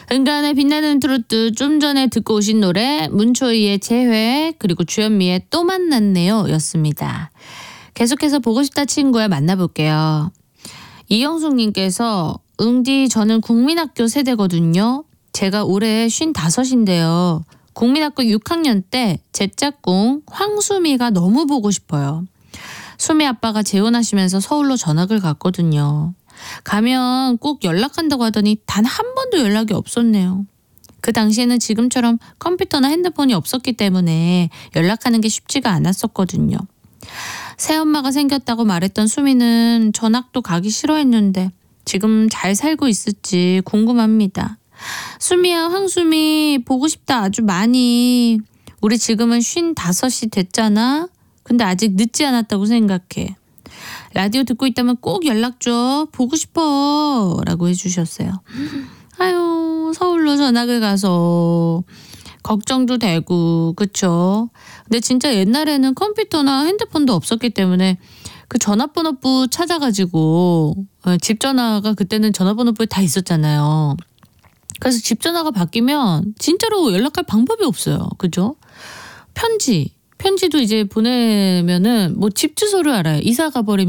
은간의 빛나는 트로트 좀 전에 듣고 오신 노래 문초희의 재회 그리고 주현미의 또 만났네요 였습니다. 계속해서 보고 싶다 친구야 만나볼게요. 이영숙님께서 응디 저는 국민학교 세대거든요. 제가 올해 55인데요. 국민학교 6학년 때 제 짝꿍 황수미가 너무 보고 싶어요. 수미 아빠가 재혼하시면서 서울로 전학을 갔거든요. 가면 꼭 연락한다고 하더니 단 한 번도 연락이 없었네요. 그 당시에는 지금처럼 컴퓨터나 핸드폰이 없었기 때문에 연락하는 게 쉽지가 않았었거든요. 새엄마가 생겼다고 말했던 수미는 전학도 가기 싫어했는데 지금 잘 살고 있을지 궁금합니다. 수미야 황수미 보고 싶다 아주 많이. 우리 지금은 55이 됐잖아. 근데 아직 늦지 않았다고 생각해. 라디오 듣고 있다면 꼭 연락 줘. 보고 싶어 라고 해주셨어요. 아유 서울로 전학을 가서 걱정도 되고 그쵸. 근데 진짜 옛날에는 컴퓨터나 핸드폰도 없었기 때문에 그 전화번호부 찾아가지고 집 전화가 그때는 전화번호부에 다 있었잖아요. 그래서 집 전화가 바뀌면 진짜로 연락할 방법이 없어요. 그죠? 편지도 이제 보내면은 뭐 집 주소를 알아요. 이사 가버리면